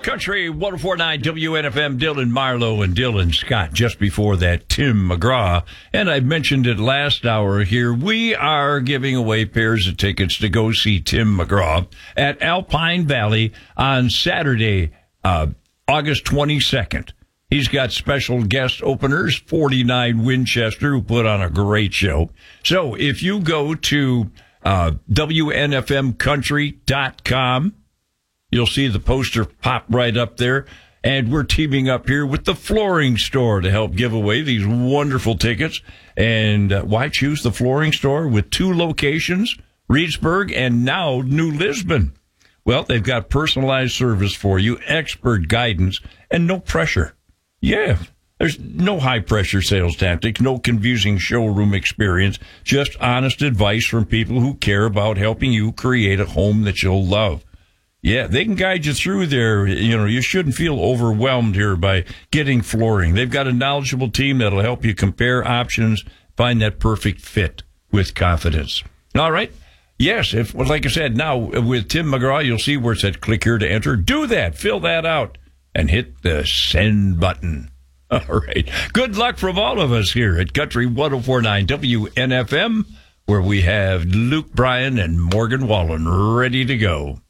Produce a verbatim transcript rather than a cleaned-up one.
Country one oh four point nine W N F M, Dylan Marlowe and Dylan Scott. Just before that, Tim McGraw. And I mentioned it last hour here. We are giving away pairs of tickets to go see Tim McGraw at Alpine Valley on Saturday, uh, August twenty-second. He's got special guest openers, forty-nine Winchester, who put on a great show. So if you go to uh, W N F M country dot com, you'll see the poster pop right up there. And we're teaming up here with the Flooring Store to help give away these wonderful tickets. And uh, why choose the Flooring Store with two locations, Reedsburg and now New Lisbon? Well, they've got personalized service for you, expert guidance, and no pressure. Yeah, there's no high-pressure sales tactics, no confusing showroom experience, just honest advice from people who care about helping you create a home that you'll love. Yeah, they can guide you through there. You know, you shouldn't feel overwhelmed here by getting flooring. They've got a knowledgeable team that'll help you compare options, find that perfect fit with confidence. All right. Yes, if, well, like I said, now with Tim McGraw, you'll see where it said click here to enter. Do that. Fill that out and hit the send button. All right. Good luck from all of us here at Country one oh four point nine W N F M, where we have Luke Bryan and Morgan Wallen ready to go.